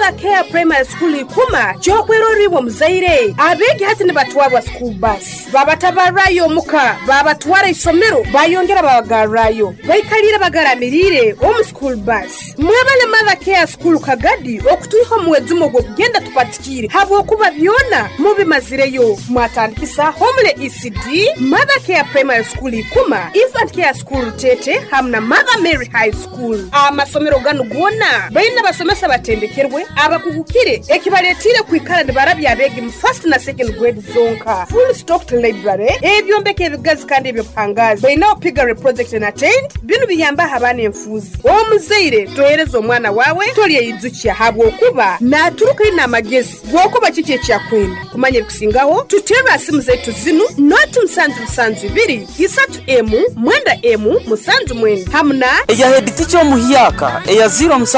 Mother Care Primary School ikuma kyokweroribwa muzaire abegi hati ne batwabwa school bus babatabarayo muka babatwara isomero bayongera babagarayo bayikalira bagaramirire mu school bus mwebale Mother Care School kagadi okutuiho muwezumo gwo kugenda tupatikire habo kuba byona mubimazireyo mwatandikisa homle ECD Mother Care Primary School ikuma Infant Care School Tete hamna Mother Mary High School amasomero gano gwona bayina basomesa batendekerwe abakugukire ekibaletire kwikala ne barabya abegi mu first na second grade zonka full stocked library ebyombeke ebigazi kandi ebyopangazi bayina opigare project and attend binu biyamba habane enfuzi omuzaire toyerezo omwana wawe toliye yizukiya habwo okuba naturuka ina amagezi gwokuba kiki ekyakwenda kumanya bikusingaho tutera asimu zetu zinu not musanzu biri isatu emu mwenda emu musanzu mwenda hamna eya head teacher muhiyaka eya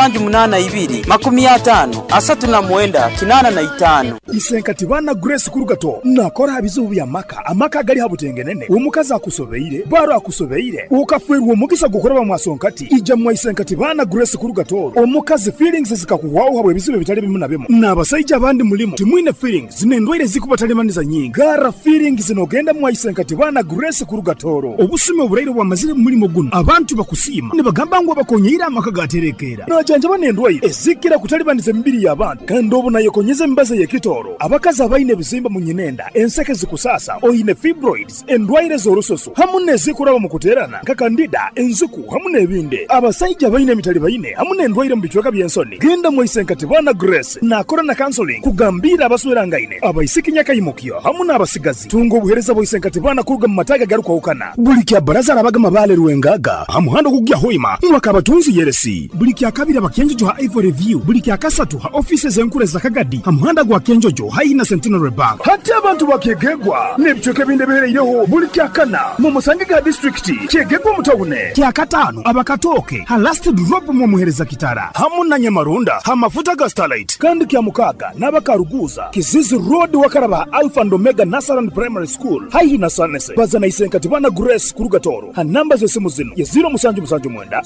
082 50 asatu na mwenda kinana na itano isenkati bana Grace kurugato nakora habizubu ya amaka gali habutengenene umukaza akusobeire baro akusobeire ukafwerwa umukisa gukoraba mwasonkati ija mwa isenkati bana Grace kurugato omukazi feelings zikakuwaho habwe bizibe bitali bimu nabemo nabasajja abandi mulimo timwine feelings zinendwire zikubatalемaniza nyinga gara feelings zinogenda mwa isenkati bana Grace kurugatoro obusume oburairo bwa mazire mulimo guno abantu bakusima ne bagamba ngo bakonyera amaka gaterekera najanja banendwaire ezikira kutalibanize mbiri y'abantu kandi obuna yekonyeze mbaze yekitoro abakazi abaine bizimba munyinenda enseke zikusasa oyine fibroids endwaire z'orusoso hamune zikuraba mu kuterana kakandida enzuku hamune ebinde abasajja baine mitali baine hamune endwaire mu bichweka byensoni genda mu isenkati bana Grace na corona counseling kugambira abaswerangaine abaisikinya kayimukyo hamune abasigazi tungo obuhereza bo isenkati bana kuruga mu mataga garuka ukana buli kya baraza abagama bale ruwengaga hamuhando kugya hoima mwaka batunzi yeresi buli kya kabira bakyenjo ha Ivory Review buli kya kasatu ha offices enkure za kagadi hamuhanda gwa kenjojo haina Centenary Bank hati abantu bakegegwa nebichoke binde bereireho buli kya kana mu Musangiga district kyegegwa mutawune kya katano abakatoke ha last drop mu muhereza kitara hamuna Nyamarunda ha mafuta ga Starlight kandi kya mukaga nabakaruguza Kizizi Road wakaraba Alpha and Omega Nasaran Primary School haina Sanese bazana isenkati bana Grace kurugatoro ha namba zesimu zino ya 0 mwenda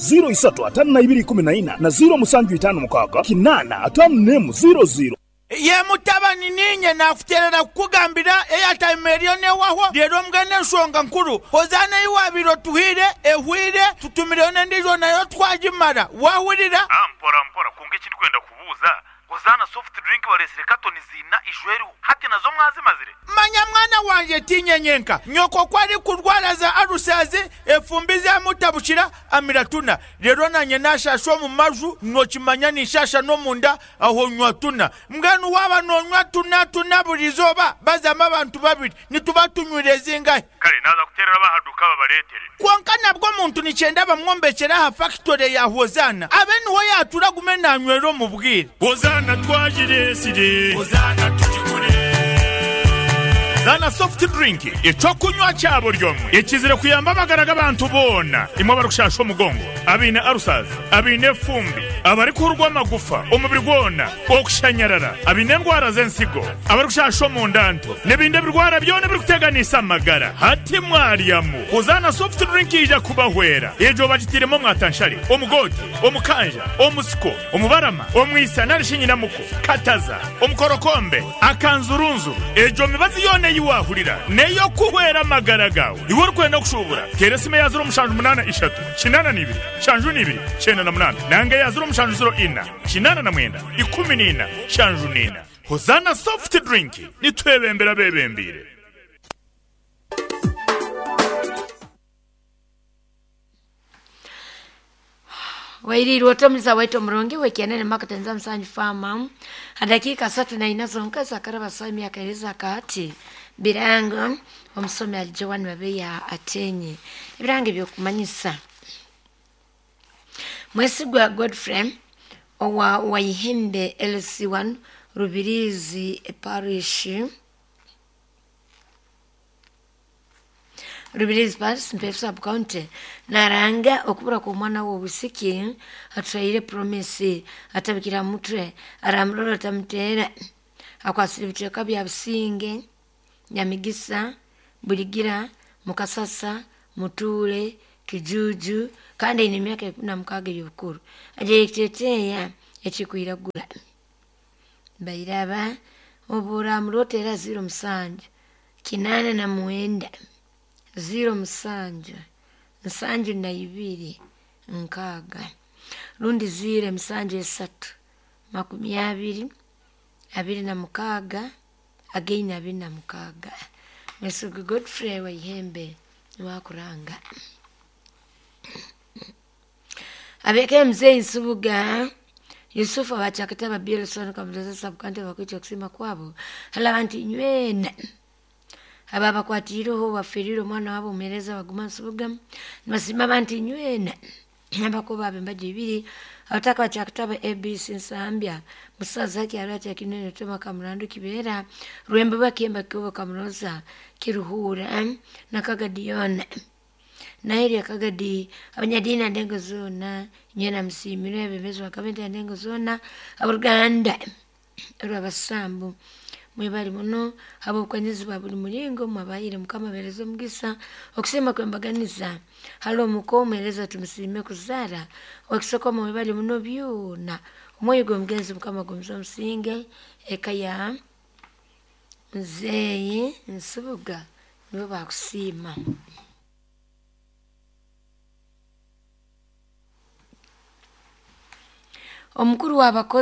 035214 na 0 mukaga kinana atamnemu 00 ye mutabani ninye nafuterera kugambira airtime erione waho lero mgane shonga nkuru ozana iwabiro tuhire ehwire tutumirone ndizo nayo twajimara wahurira mpora kunge kindi kwenda kubuza ozana soft drink walesere katoni zina ijweru hati nazo mwazimazire manya mwana wanje tinyenyenka nyoko kwari kurwara za arusazi efumbize amutabushira amiratuna rero nanye nashashwa mu maju nokimanya nishasha no munda aho nywatuna mganu waba nonywa tuna burizoba bazama abantu babiri nitubatunywireze ingahe kare naza kuterera bahaduka babaletere kwankana bwo muntu nicenda bamwombekera ha factory ya Hozana abeni ho yatura gumena nywero mu bwire Hozana twajire sire Hozana tujikure Zana soft drink ichokunywa cyabo ryomwe ikizire kuyamba bagaraga abantu bona imwe barushasho mugongo abine arusazi abine fumbi abari kurwa magufa umubiri gwona okushanyarara abine ndwara zensigo abarushasho mu ndanto nebinde birwara byone biri kuteganisa amagara hati mwariyamu uzana soft drink ija kubahwera ejo bagitiremo mwatanshari omugodi omukanja omusiko omubarama omwisa narishinyina muko kataza omukorokombe akanzurunzu ejo mibazi yone yiwahurira neyo kuhwera amagara gawe iwo rukwenda kushubura keresime ya 0 kinana nibiri shanju nibiri chena na munana nange ya 0 kinana na mwenda 14 shanju nina Hozana soft drink nitwebembera bebembire wairi wotomza waito mrongi wekianene makatenza msanju fama dakika 34 zonka zakaraba sami akaeleza kati birango omsome alijowani babe ya atenye birango byokumanyisa mwesi gwa Godfrey owa waihembe LC1 Rubirizi parish Rubirizi parish mpesa county naranga okubura ku mwana wo busiki atwaire promise atabikira mutwe aramrora tamtera akwasibitwe kabya businge Nyamigisa Buligira Mukasasa Mutule Kijuju kandi ine myaka 16 y'ubukuru aje kiteteya ekikuiragura Bairaba obura mlotera 0 msanja 8 0 msanja msanja na 2 nkaga lundi 0 msanja 3 20 26 again 26 Mesugu Godfrey wa Ihembe wakuranga abeke mzee Nsubuga Yusufu wachakataba Bilson kamdoza sabkante wakucho kusema kwabo halabanti nywena ababa kwatiro ho wafiriro mwana wabo umereza baguma Nsubuga nasimama anti nywena nabako babe mbaje ibiri awataka wachakataba ABC Nsambya musaza ki arati akinene toma kamrandu kibera ruembe bakemba kibo kamroza kiruhura nakagadiona nairi akagadi abanyadina ndengo zona nyena msimire bebezo akabenda ndengo zona aburuganda rabasambu mwebali muno abo kwanyizi babuli mulingo mwabayire mukama berezo mugisa okusema kwembaganiza halo mukomereza tumusime kuzara okisoko mwebali muno byuna moyo gomgenzi mukama gomzo msinge ekaya mzee Nsubuga nibo bakusima Omukuru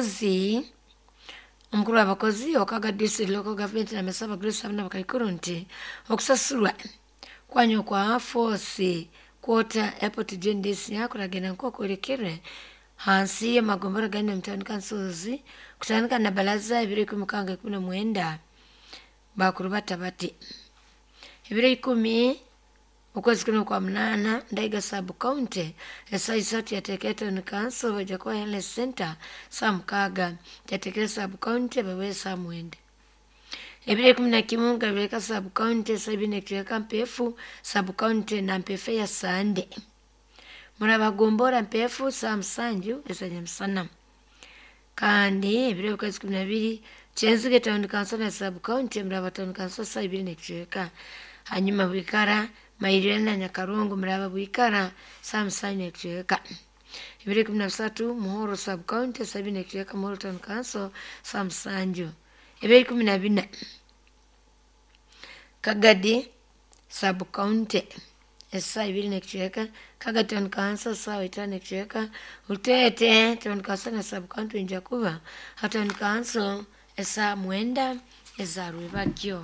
w'abakozi okaga district local government na mesaba Grace abana bakayikuru nti okusasulwa kwanyo kwa force quarter airport gendis yakuragena nko korekere hansi y'amagombora gane mtani kansozi kutanika na balaza ibire kumukanga 19 bakuru batabati ibire 10 ukwezi kuno kwa mnana ndaiga sub county esaisati yateketa ni council wajakwa hele center samkaga yateketa sub county bawe samwende ebire 10 kimunga ibireka sub county sabine kiweka mpefu sub county na mpefe ya sande murabagombora mpefu samsanju esanya msana kandi ibire ukwezi 12 chenzige town council na sub county muraba town council sabine kiweka hanyuma bikara Mairena Nyakarongo mraba bwikara samsanya kiweka ibire 13 Muhoro sub county sabine kiweka Muhoro town council samsanju ibire 14 Kagadi sub county esa ibire kiweka Kagadi town council sawa itane kiweka Utete town council na sub county Njakuba town council esa Mwenda eza Rwebakyo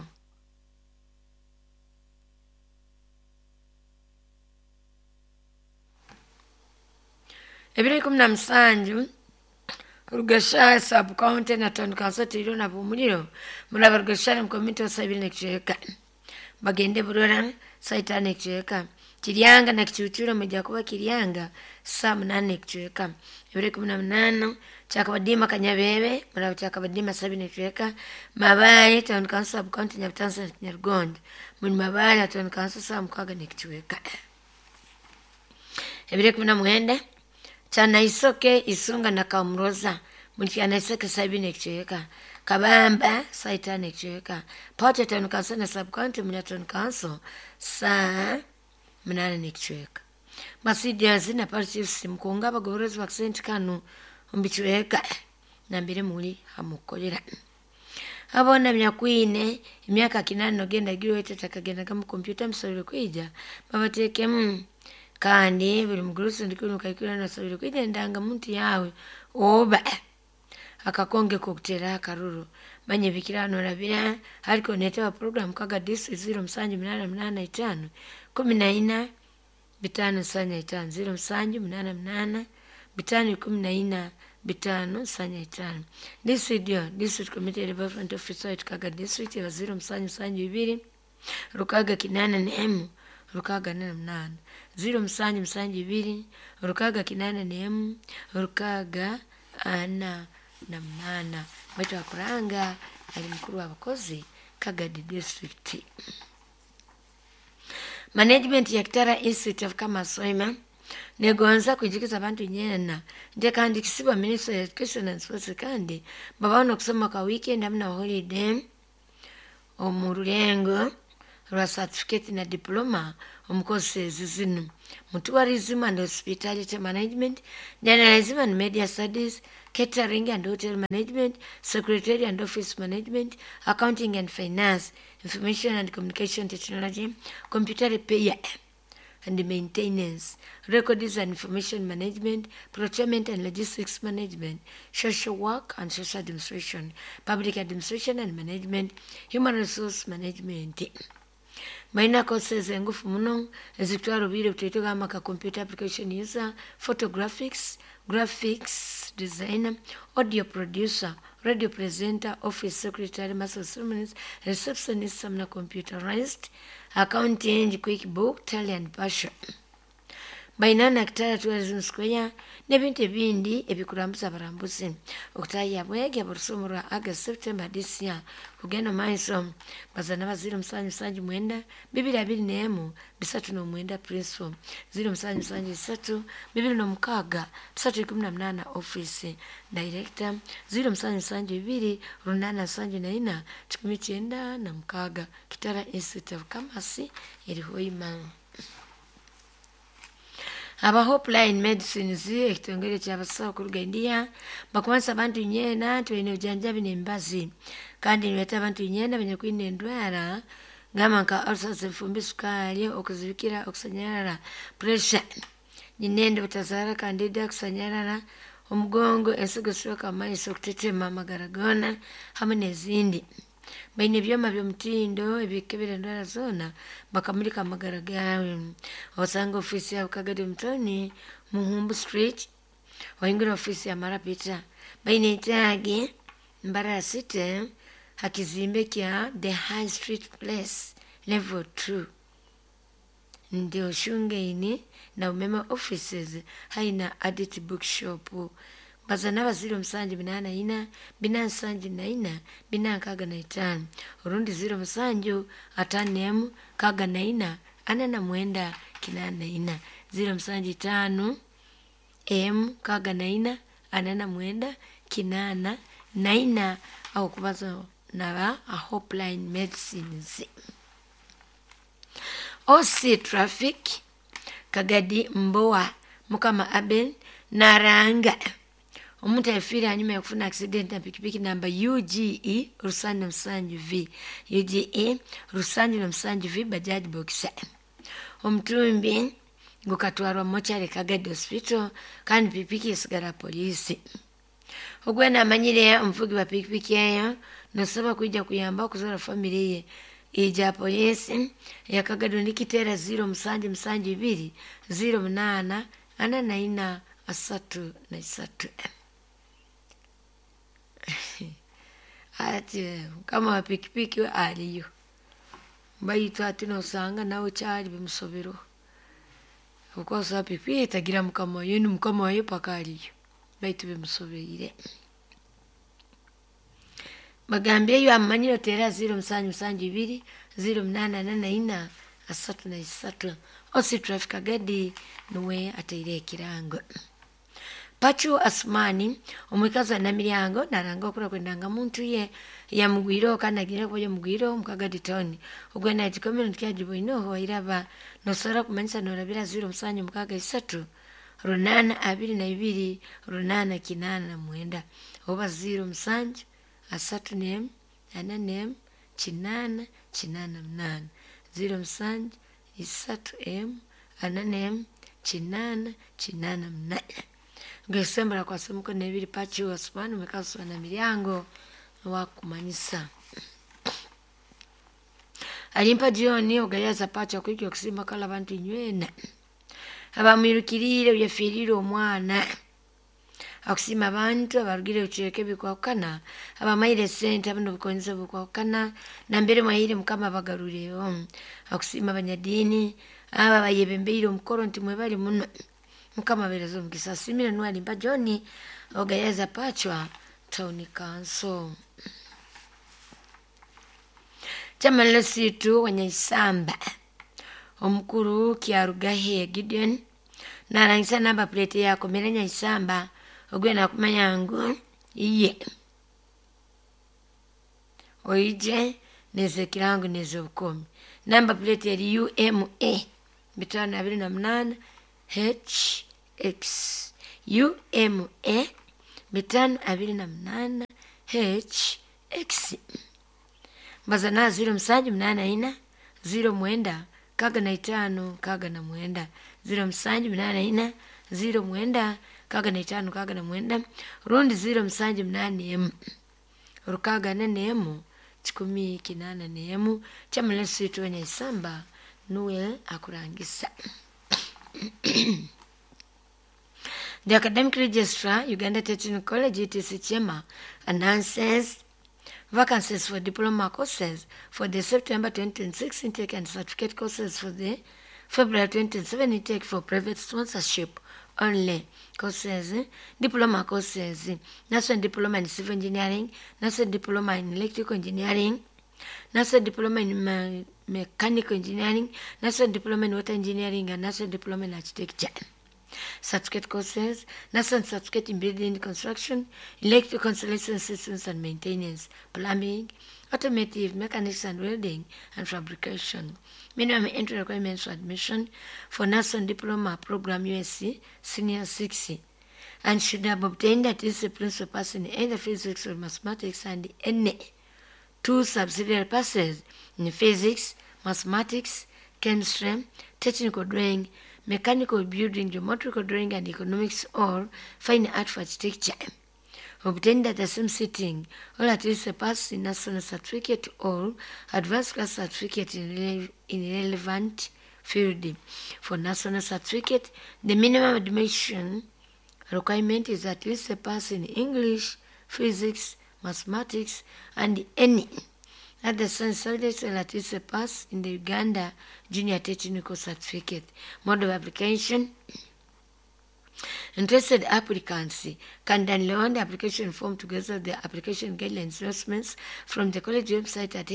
Ebire 17 Rugasha sub county na town council tiro na bumuliro mulaba Rugasha mkomiti wa sabine kicheka bagende burora saitane kicheka Kirianga na kichuchura Mjakuba Kirianga sam 8 kicheka Ebire 18 Chakabadima Kanyabebe mulaba Chakabadima sabine kicheka Mabaye town council sub county Nyabutanza Nyargonde mun Mabaye town council sam kaga kicheka Ebire 19 Chana isoke isunga na kamroza Mulkiana isoke sabine kicheka Kabamba saitane kicheka Pote town council na sub county Mnaton council saa 8 kicheka Masidi azina parisi mkunga bagorozi waksenti kanu umbichweka Nambire muli hamukolera Abona mnyakwine Miaka 8 nogenda giwete takagenda kama kompyuta msawile kuija Babateke kandi buri mugurusi ndikuno kaikura na sabire kwidendanga muntu yawe oba akakonge kokutera akaruru manye bikirano rabira hariko netewa program kaga district 0 msanju 885 14 bitano sanya 5 0 msanju 88 bitano 14 bitano sanya 5 district committee development officer kaga district ya 0 msanju 2 rukaga kinana nemu rukaga 8 0 msanju 2 rukaga kinana nemu rukaga ana na mnana wetu wa kuranga ali mkuru wa bakozi Kagadi district management ya Kitara Institute of Kamasoima negonza kujikiza abantu nyena nde kandi kisibwa Minister of Education and Sports kandi babano kusoma kwa weekend amna holiday omurulengo lwa certificate na diploma courses zino mu tourism and hospitality management, journalism and media studies, catering and hotel management, secretary and office management, accounting and finance, information and communication technology, computer repair and maintenance, records and information management, procurement and logistics management, social work and social administration, public administration and management, human resource management. Minor courses engufu muno ezitwala obwire buteetega amaka computer application user, photographics, graphics designer, audio producer, radio presenter, office secretary, master of ceremonies, receptionist, seminar computerized, accounting, QuickBook, tally and partial. Bainana kitala tourism square n'ebintu ebindi ebikurambuza abarambuzi okutaya bwege burusumu lwa August September this year kugenda maiso bazana ba 0779 224 309 principal 0773 216 318 office director 0772 874 19 kitala Institute of Commerce erihoima. Aba Hopeline Medicine ekitongole ky'abasawo ku Luganda bakumansa abantu nyeena tulina obujanjabi n'embazi kandi niweta abantu nyeena banya kwina endwara ng'amanka ulcers, enfumbi, sukaali, okuzibikira, okusanyalala, pressure, nyinendo, butazaala, candida, kusanyalala, omugongo, ensigo, stroke, amaiso, okutetema, amagaragona hamwe n'ezindi. Baina ebyoma by'omutindo ebikebera endwara zoona bakamulika amagara gawe. Osanga ofisi ya Kagadi Mtoni Muhumbu Street, waingira ofisi ya Marapita. Baina itaagi Mbarara City hakizimbe kya The High Street Place Level 2. Ndio shungeini na umeme offices haina Adit Bookshop. Bazana ba 0784 794 795 urundi 0754 594 494 894 0755 594 494 894 au kubaza na a Hopeline Medicines. OC Traffic Kagadi Mboa Mukama Abel Naranga. Omuntu yafiira anyuma ya kufuna accident na pikipiki namba UGE Rusanju Msanju V. UGE Rusanju Msanju V Bajaj Boxer. Omutumbi gukatwarwa mochari Kagadi Hospital kandi pikipiki esigala polisi. Ogwena amanyire omuvugi wa pikipiki eyo nosaba kujja kuyamba okuzola family ye ija polisi ya Kagadi nikitera 0772 08 494 3 ati kama wapikipiki aliyo bayitu ati nosanga nawe cyari bimusobero uko sa pikipiki itagira mukama yenu mukama wayo pakaliyo bayitu bimusoberire bagambye yo amanyiro tera 0772 08 3 OC Traffic Kagadi nuwe ataire kirango. Pachu Asmani omwikaza na milyango naranga okura kwendanga muntu ye ya mugwiro kanagira ko ye mugwiro mukagadi town ogwena ati community kajibo ino wairaba nosora kumanyisa norabira 0763 runana 22 runana kinana mwenda oba 07 asatu nem ana nem kinana kinana mnana 07 isatu ana nem kinana kinana mnana ngesembera kwa semuko nebiri Pachu Asmani mekaso na milyango wa kumanyisa alimpa jioni ogayaza Pachu kwikyo kusima kala abantu nywena abamwirukirire byafirire omwana akusima abantu abarugire ukyeke bikwakana abamayire sente abano bikonze bikwakana na mbere mwahire mukama bagarureo akusima abanyadini aba bayebembeire omukoro nti mwe bali muno mukama berezo mukisa simire nwali mpa John ogayaza Pachu Town Council. Chamalo situ Wanyaisamba omukuru Kyarugahe Gideon narangisa namba plate yako Merenya Isamba ogwena kumanyangu iye oije nezekirango nezobukomi. Number plate yali UMA 528 HX. UMA 528 HX. Mbaza na 0784 09 65 69 0784 09 65 69 rundi 0784 rukaga nemu 10 chamulesitu wenye isamba Noel akurangisa. The Academic Registrar, Uganda Technical College, UTC Chema, announces vacancies for diploma courses for the September 2026 intake and certificate courses for the February 2027 intake for private sponsorship only. Courses, diploma courses, national diploma in civil engineering, national diploma in electrical engineering, national diploma in mechanical engineering, national diploma in water engineering, and national diploma in architecture. Certificate courses, national certificate in building construction, electrical installation systems and maintenance, plumbing, automotive, mechanics and welding, and fabrication. Minimum entry requirements for admission for national diploma program USC senior 60 and should have obtained at least a principal pass in either physics or mathematics and any 2 subsidiary passes in physics, mathematics, chemistry, technical drawing, mechanical building, geometrical drawing, and economics or fine art for architecture. Obtained at the same sitting, or at least a pass in national certificate or advanced class certificate in relevant field. For national certificate, the minimum admission requirement is at least a pass in English, physics, mathematics, and any other science subjects, or at least a pass in the Uganda Junior Technical Certificate. Mode of application. Interested applicants can download the application form together with the application guidelines announcements from the college website at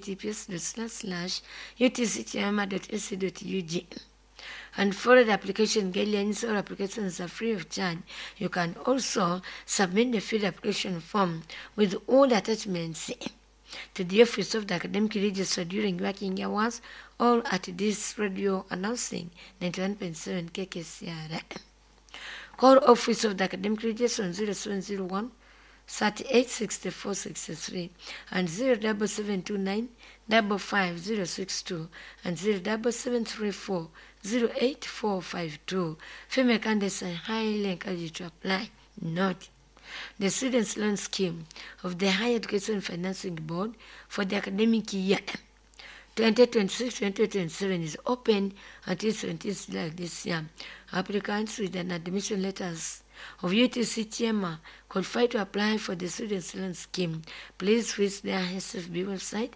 https://utcchema.ac.ug and follow the application guidelines. All applications are free of charge. You can also submit the field application form with all the attachments to the office of the academic registrar during working hours or at this radio announcing 91.7 KKCR. Call office of the academic registrar on 0701 386463 and 07729 55062 and 07734 08452. Female candidates are highly encouraged to apply. Note: the Students' Loan Scheme of the Higher Education Financing Board for the academic year 2026-2027 is open until 17th July this year. Applicants with an admission letters of UTC Chema qualify to apply for the Students' Loan Scheme. Please visit their SFB website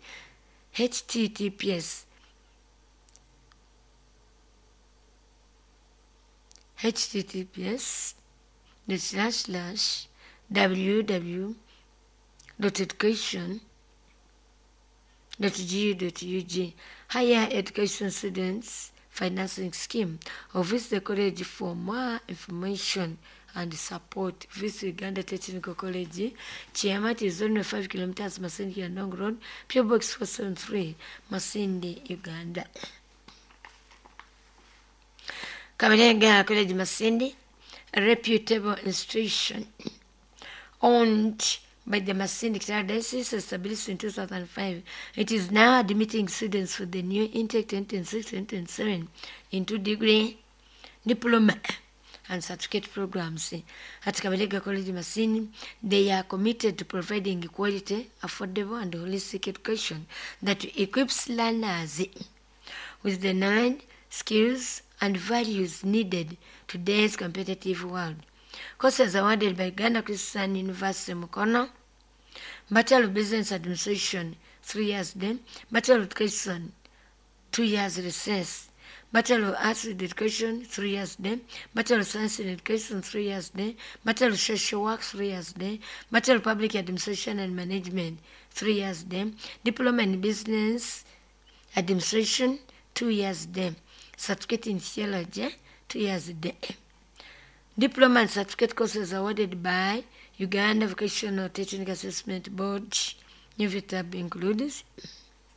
https://www.education.gu.ug Higher Education Students Financing Scheme, or visit the college for more information and support. Visit Uganda Technical College, Chiamati is only 5 kilometers, Masindi Yandong Road, PO Box 473, Masindi, Uganda. Kabalega College, Masindi, a reputable institution owned by the Masindi Diocese, established in 2005. It is now admitting students for the new intake 2026-2027 into degree, diploma, and certificate programs. At Kabalega College Masindi, they are committed to providing quality, affordable, and holistic education that equips learners with the knowledge, skills, and values needed to today's competitive world. Courses awarded by Uganda Christian University Mukono: Bachelor of Business Administration 3 years then, Bachelor of Education 2 years recess, Bachelor of Arts in Education 3 years then, Bachelor of Science in Education 3 years then, Bachelor of Social Work 3 years then, Bachelor of Public Administration and Management 3 years then, Diploma in Business Administration 2 years then, Certificate in Theology 2 years then. Diploma and certificate courses awarded by Uganda Vocational Technical Assessment Board, UVTAB includes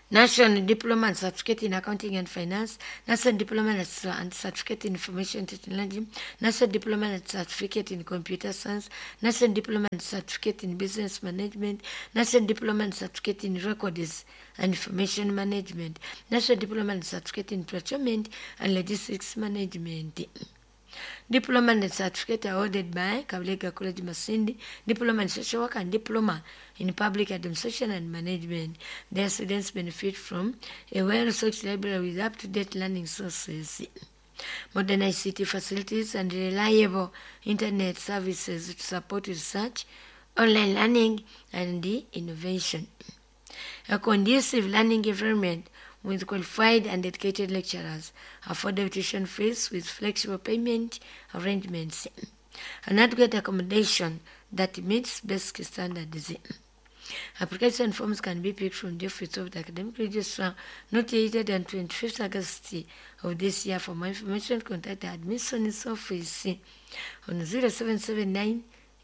National Diploma and Certificate in Accounting and Finance, National Diploma and Certificate in Information Technology, National Diploma and Certificate in Computer Science, National Diploma and Certificate in Business Management, National Diploma and Certificate in Records and Information Management, National Diploma and Certificate in Procurement and Logistics Management. Diploma and Certificate are awarded by Kabulega College Masindi, Diploma in Social Work and Diploma in Public Administration and Management. Their students benefit from a well-researched library with up-to-date learning sources, modern ICT facilities, and reliable internet services to support research, online learning, and innovation. A conducive learning environment with qualified and dedicated lecturers, affordable tuition fees with flexible payment arrangements, and adequate accommodation that meets basic standards. Application forms can be picked from the office of the academic registrar, not later than 25th August of this year. For more information, contact the admissions office on 0779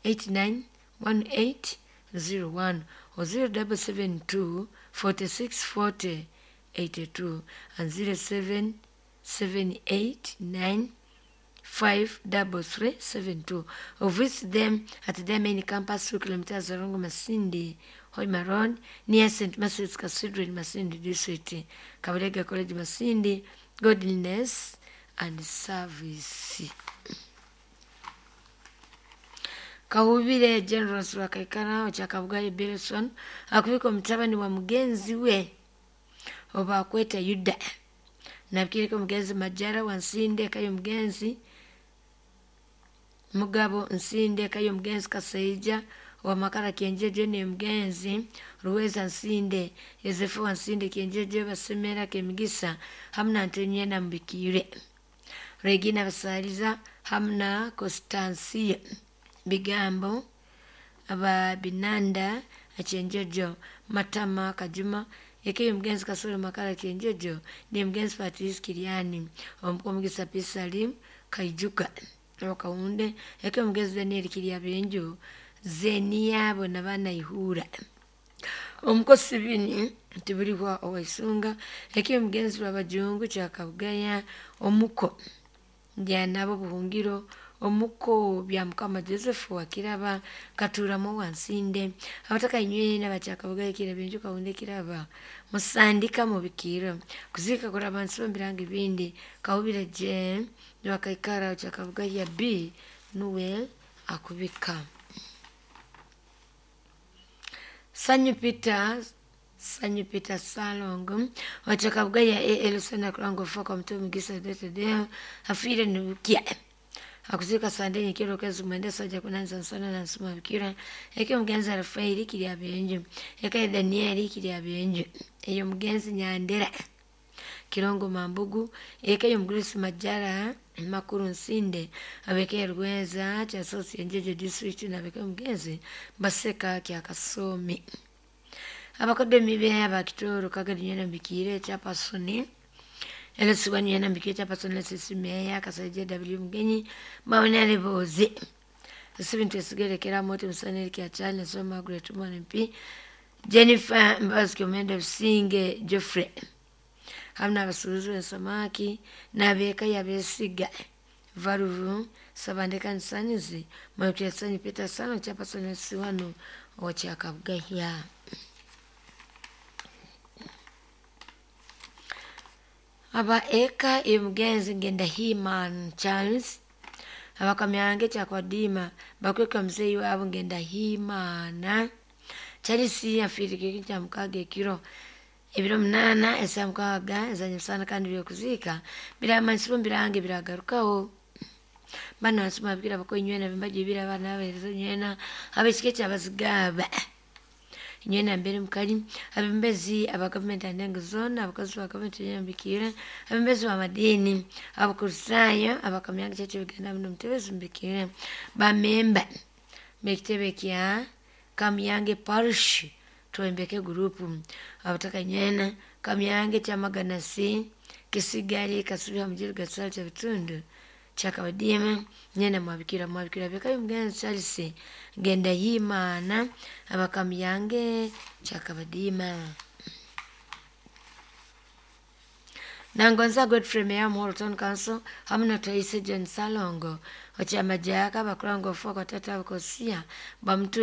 891801 or 0772 4640 82 and 0778953372, or visit them at their main campus 2 kilometers along Masindi Hoima Road near St. Marcel's Cathedral in Masindi District. Kabulega College Masindi, Godliness and Service. Kahubire General Swakaikana Ochakabugai Bilson akubika mtabani wa mgenzi we oba kweta Yuda nabikiriko mgenzi Majara wa Nsinde kayo mgenzi Mugabo Nsinde kayo mgenzi Kasaija wa Makara Kienjeje ni mgenzi Ruweza Nsinde Yosefu wa Nsinde Kienjeje basemera kemigisa hamna Antonia na Mbikire Regina Basaliza hamna Constancia Bigambo aba Binanda Achenjejo Matama Kajuma yake mgenzi Kasoro Makara Kienjejo ni mgenzi Patrice Kiriani omkomugisa Pisalim Kaijuka wakaunde yake mgenzi Daniel Kiriabenjo Zeniabo nabana ihura omukosi bini tibulibwa owaisunga yake mgenzi Babajungu Kyakabugaya omuko nabo buhungiro omuko bya Mukama Joseph wakiraba Katuramo Wansinde abataka inywe n'abachakabuga Kirabenjo kaunde kiraba musandika mu bikiro kuzika kora abansi mbiranga ibindi kahubira je bakaikara chakabuga ya B Noel akubika Sanyu Peter Salongo wachakabuga ya Elsona Krango foka mtu mgisa dete afire nukia akuzika Sande Nyikiro Kezu Mwendesa Jakunanza Sana na Nsuma Bikira eke mgenzi Rafaeli Kiriabenjo eke Danieli Kiriabenjo eyo mgenzi Nyandera Kirongo Mambugu eke yo mgulisi Majara Makuru Nsinde abeke Rweza cha Sosi Enjeje District na abeke mgenzi Baseka Kya Kasomi abakode mibe abakitoro Kagadinyana Bikire chapa Soni Elesiwani yana Bikire Pasonel Sisimeya Kasaje W Mgenyi Maonele Boze Sibintu Sigere Kera Moto Msaneli Kiachane So Margaret Mwanimpi Jennifer Mbaski Omenda Singe Geoffrey hamna basuruzu ya samaki na beka ya besiga varuru sabandeka nsanizi mwakia sani Peter Sano chapa Sonel Siwanu Ochakabugaya aba eka imgenzi Ngenda Himan Charles abakamyange Kyakwadima bakweka mzee wabo Ngenda Himana Charles afirike kya mukage kiro ebiro munana esamukaga zanyusana kandi byokuzika bila mansibo birange biragarukaho bana asuma bikira bako nywena bimbaje bira bana abezo nywena abishike cyabazigaba nywena mbere mukari abimbezi aba government and zone abakozi ba government yambikira abimbezi ba madini abakurusayo abakamyanga cyacu bigana mu mutebezi mbikira ba member mekitebe kya Kamyange Parish Twembeke group abataka nyena Kamyange Chamagana C Kisigari Kasubiha Mjiru Gasal cha Bitundu Chakabadima nyena mwabikira beka mgenzi Charles Ngenda Himana abakamyange Chakabadima Nangonza Godfrey Meya Molton Council hamno Taisi John Salongo ochama jaka bakrango foko tata kosia bamtu